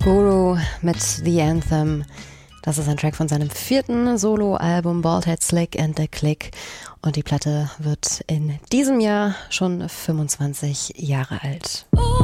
Guru mit The Anthem. Das ist ein Track von seinem 4. Soloalbum Baldhead Slick and the Click. Und die Platte wird in diesem Jahr schon 25 Jahre alt.